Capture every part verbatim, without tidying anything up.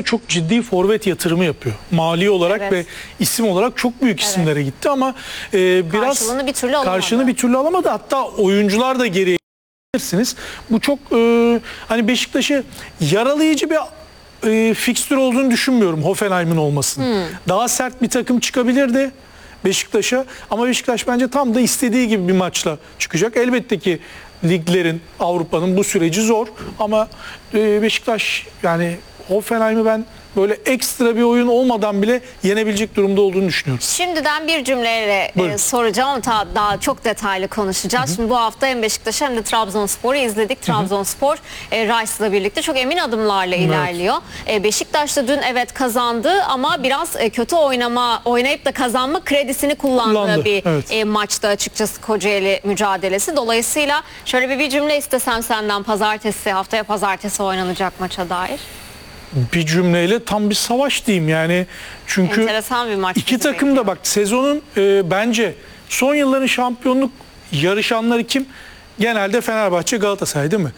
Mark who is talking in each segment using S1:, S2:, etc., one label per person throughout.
S1: çok ciddi forvet yatırımı yapıyor. Mali olarak
S2: Evet.
S1: ve isim olarak çok büyük isimlere gitti ama e, biraz
S2: Karşılığını bir türlü alamadı.
S1: karşılığını bir türlü alamadı. Hatta oyuncular da geriye gidersiniz. Bu çok e, hani Beşiktaş'ı yaralayıcı bir e, fikstür olduğunu düşünmüyorum Hoffenheim'in olmasının.
S2: Hmm.
S1: Daha sert bir takım çıkabilirdi Beşiktaş'a ama Beşiktaş bence tam da istediği gibi bir maçla çıkacak. Elbette ki liglerin, Avrupa'nın bu süreci zor ama e, Beşiktaş yani Hoffenheim'i ben böyle ekstra bir oyun olmadan bile yenebilecek durumda olduğunu düşünüyorum.
S2: Şimdiden bir cümleyle
S1: Buyurun.
S2: e, soracağım ama ta- daha çok detaylı konuşacağız. Şimdi bu hafta hem Beşiktaş'ı hem de Trabzonspor'u izledik. Trabzonspor e, Rice'la birlikte çok emin adımlarla ilerliyor. E, Beşiktaş da dün evet kazandı ama biraz e, kötü oynama oynayıp da kazanma kredisini kullandığı
S1: Kullandı,
S2: bir
S1: evet.
S2: e, maçta açıkçası Kocaeli mücadelesi. Dolayısıyla şöyle bir, bir cümle istesem senden pazartesi haftaya pazartesi oynanacak maça dair.
S1: Bir cümleyle tam bir savaş diyeyim yani çünkü
S2: Enteresan bir maç.
S1: iki
S2: bizi
S1: takım
S2: bekliyor.
S1: da bak sezonun e, bence son yılların şampiyonluk yarışanları kim? Genelde Fenerbahçe, Galatasaray değil mi?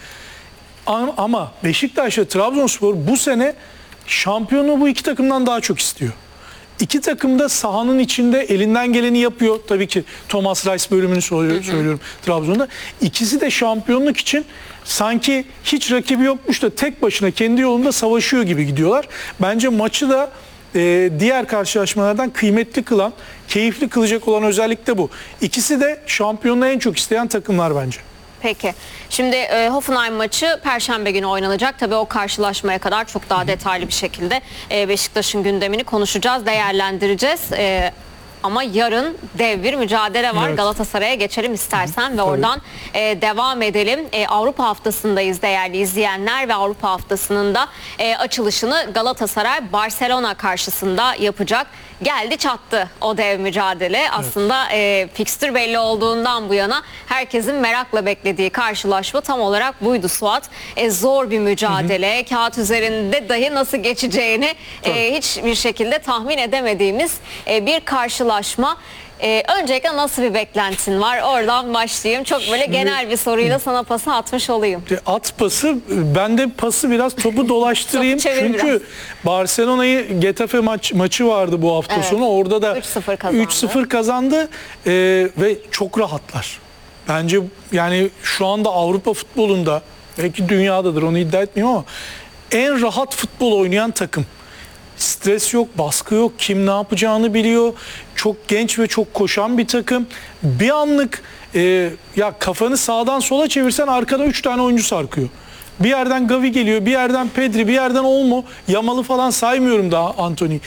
S1: Ama- Ama Beşiktaş ve Trabzonspor bu sene şampiyonluğu bu iki takımdan daha çok istiyor. İki takım da sahanın içinde elinden geleni yapıyor. Tabii ki Thomas Rice bölümünü söylüyorum, söylüyorum Trabzon'da. İkisi de şampiyonluk için sanki hiç rakibi yokmuş da tek başına kendi yolunda savaşıyor gibi gidiyorlar. Bence maçı da e, diğer karşılaşmalardan kıymetli kılan, keyifli kılacak olan özellik de bu. İkisi de şampiyonluğu en çok isteyen takımlar bence.
S2: Peki. Şimdi e, Hoffenheim maçı Perşembe günü oynanacak. Tabii o karşılaşmaya kadar çok daha detaylı bir şekilde e, Beşiktaş'ın gündemini konuşacağız, değerlendireceğiz. E, ama yarın dev bir mücadele var.
S1: Evet.
S2: Galatasaray'a geçelim istersen ve
S1: Tabii.
S2: oradan e, devam edelim. E, Avrupa haftasındayız değerli izleyenler ve Avrupa haftasının da e, açılışını Galatasaray Barcelona karşısında yapacak. Geldi çattı o dev mücadele. Aslında e, fikstür belli olduğundan bu yana herkesin merakla beklediği karşılaşma tam olarak buydu Suat. E, zor bir mücadele. Hı hı. Kağıt üzerinde dahi nasıl geçeceğini e, hiçbir şekilde tahmin edemediğimiz e, bir karşılaşma. Ee, öncelikle nasıl bir beklentin var? Oradan başlayayım. Çok böyle
S1: Şimdi,
S2: genel bir soruyla sana pası atmış olayım.
S1: At pası, ben de pası biraz topu dolaştırayım.
S2: Topu çevir
S1: Çünkü
S2: biraz.
S1: Barcelona'yı Getafe maç, maçı vardı bu hafta
S2: Evet.
S1: sonu. Orada da
S2: üç sıfır kazandı.
S1: üç sıfır kazandı Ee, ve çok rahatlar. Bence yani şu anda Avrupa futbolunda, belki dünyadadır onu iddia etmiyorum ama en rahat futbol oynayan takım. Stres yok, baskı yok, kim ne yapacağını biliyor. Çok genç ve çok koşan bir takım. Bir anlık e, ya kafanı sağdan sola çevirsen arkada üç tane oyuncu sarkıyor. Bir yerden Gavi geliyor, bir yerden Pedri, bir yerden Olmo, Yamal'ı falan saymıyorum daha Anthony.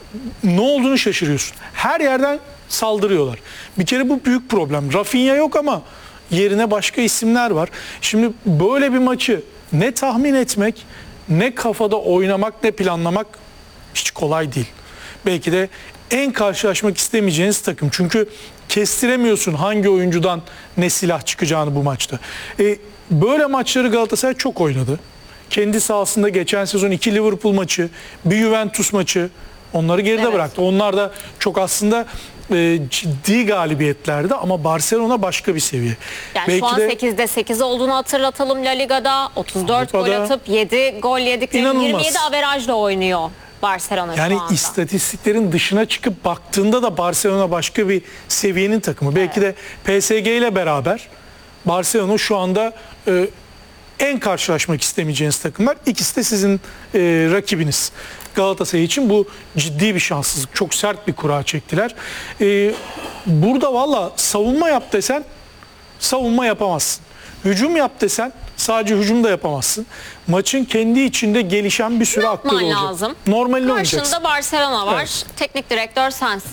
S1: Ne olduğunu şaşırıyorsun. Her yerden saldırıyorlar. Bir kere bu büyük problem. Rafinha yok ama yerine başka isimler var. Şimdi böyle bir maçı ne tahmin etmek, ne kafada oynamak, ne planlamak hiç kolay değil. Belki de en karşılaşmak istemeyeceğiniz takım. Çünkü kestiremiyorsun hangi oyuncudan ne silah çıkacağını bu maçta. E, böyle maçları Galatasaray çok oynadı. Kendi sahasında geçen sezon iki Liverpool maçı, bir Juventus maçı onları geride
S2: Evet.
S1: bıraktı. Onlar da çok aslında e, ciddi galibiyetlerdi ama Barcelona başka bir seviye.
S2: Yani
S1: Belki
S2: şu an
S1: de
S2: sekizde sekiz olduğunu hatırlatalım La Liga'da. otuz dört gol
S1: Avrupa'da
S2: atıp yedi gol yedikleri
S1: İnanılmaz.
S2: yirmi yedi averajla oynuyor Barcelona
S1: yani
S2: şu anda.
S1: istatistiklerin dışına çıkıp baktığında da Barcelona başka bir seviyenin takımı. Belki de P S G ile beraber Barcelona şu anda e, en karşılaşmak istemeyeceğiniz takımlar. İkisi de sizin e, rakibiniz. Galatasaray için bu ciddi bir şanssızlık. Çok sert bir kura çektiler. E, burada valla savunma yap desen savunma yapamazsın. Hücum yap desen sadece hücum da yapamazsın. Maçın kendi içinde gelişen bir sürü aktör
S2: yapman
S1: olacak.
S2: lazım?
S1: Normalini oynayacaksın.
S2: Karşında Barcelona var.
S1: Evet.
S2: Teknik direktör sensin.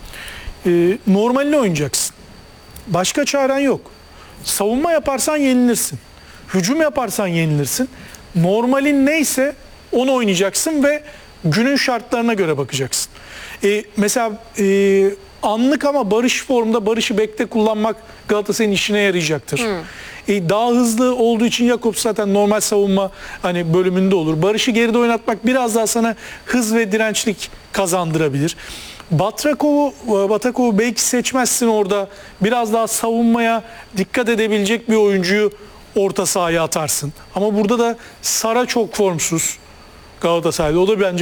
S1: Ee, normalini oynayacaksın. Başka çaren yok. Savunma yaparsan yenilirsin. Hücum yaparsan yenilirsin. Normalin neyse onu oynayacaksın ve günün şartlarına göre bakacaksın. Ee, mesela e, anlık ama Barış formda Barış'ı bekte kullanmak Galatasaray'ın işine yarayacaktır. E, daha hızlı olduğu için Jakobs zaten normal savunma hani bölümünde olur. Barış'ı geride oynatmak biraz daha sana hız ve dirençlik kazandırabilir. Batrakov'u Batakov'u belki seçmezsin orada. Biraz daha savunmaya dikkat edebilecek bir oyuncuyu orta sahaya atarsın. Ama burada da Sara çok formsuz Galatasaray'da. O da bence